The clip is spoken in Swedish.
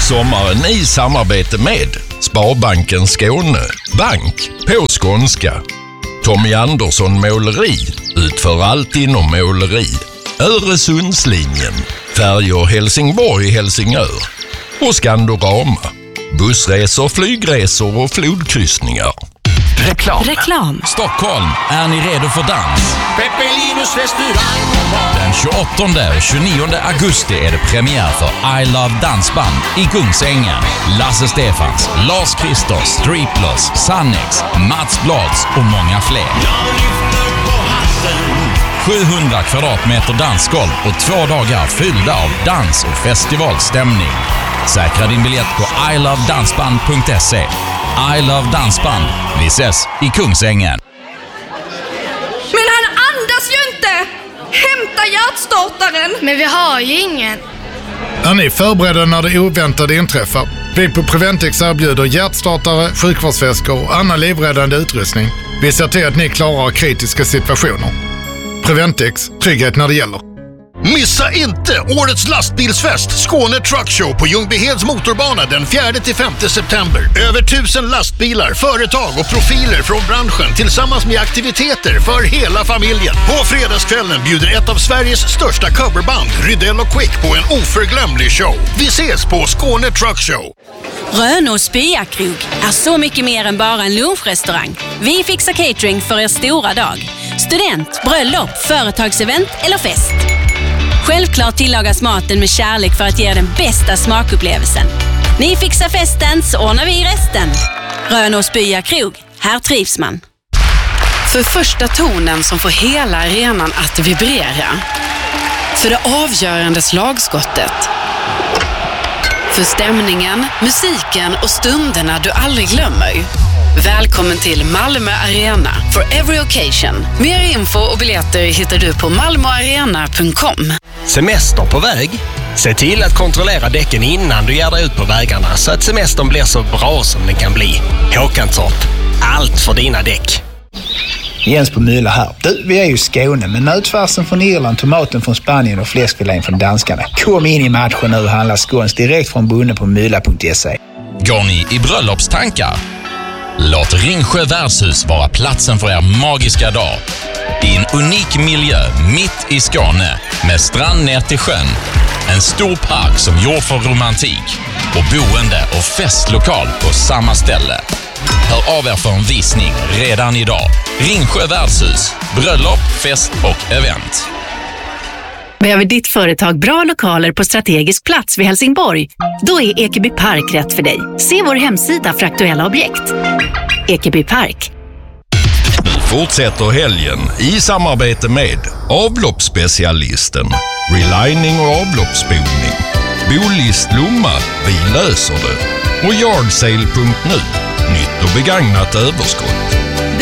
Sommaren i samarbete med Sparbanken Skåne, bank på skånska. Tommy Andersson Måleri, utför allt inom måleri. Öresundslinjen, färjor Helsingborg-Helsingör. Och Skandorama, bussresor, flygresor och flodkryssningar. Reklam. Stockholm, är ni redo för dans? Peppelinos restaurang. Den 28 och 29 augusti är det premiär för I Love Dansband i Kungsängen. Lasse Stefans, Lars Kristers, Striplers, Sannex, Mats Blads och många fler. 700 kvadratmeter dansgolv och 2 dagar fyllda av dans och festivalstämning. Säkra din biljett på ilovedansband.se. I Love Dansband. Vi ses i Kungsängen. Men han andas ju inte! Hämta hjärtstartaren! Men vi har ju ingen. Är ni förberedda när det oväntade inträffar? Vi på Preventix erbjuder hjärtstartare, sjukvårdsväskor och annan livräddande utrustning. Vi ser till att ni klarar kritiska situationer. Preventix, trygghet när det gäller. Missa inte årets lastbilsfest Skåne Truck Show på Ljungbyheds motorbana den 4-5 september. Över 1000 lastbilar, företag och profiler från branschen tillsammans med aktiviteter för hela familjen. På fredagskvällen bjuder ett av Sveriges största coverband, Rydell och Quick, på en oförglömlig show. Vi ses på Skåne Truck Show. Rönås Byakrog är så mycket mer än bara en lunchrestaurang. Vi fixar catering för er stora dag. Student, bröllop, företagsevent eller fest. Självklart tillagas maten med kärlek för att ge den bästa smakupplevelsen. Ni fixar festen så ordnar vi resten. Rönås Byakrog, här trivs man. För första tonen som får hela arenan att vibrera. För det avgörande slagskottet. För stämningen, musiken och stunderna du aldrig glömmer. Välkommen till Malmö Arena for every occasion. Mer info och biljetter hittar du på malmoarena.com. Semester på väg? Se till att kontrollera däcken innan du ger dig ut på vägarna så att semestern blir så bra som den kan bli. Håkantorp, allt för dina däck. Jens på Müller här. Du, vi är ju Skåne, men nötfärsen från Irland, tomaten från Spanien och fläskfilén från danskarna. Kom in i matchen nu och handla skåns direkt från bonden på mylla.se. Går ni i bröllopstankar? Låt Ringsjö värdshus vara platsen för er magiska dag. I en unik miljö mitt i Skåne med strand ner till sjön. En stor park som gjord för romantik och boende och festlokal på samma ställe. Hör av er för en visning redan idag. Ringsjö värdshus, bröllop, fest och event. Behöver ditt företag bra lokaler på strategisk plats vid Helsingborg? Då är Ekeby Park rätt för dig. Se vår hemsida för aktuella objekt. Ekeby Park. Nu fortsätter helgen i samarbete med avloppsspecialisten, relining och avloppsspolning, Bolist Lomma, vi löser det, och Yardsale.nu, nytt och begagnat överskott.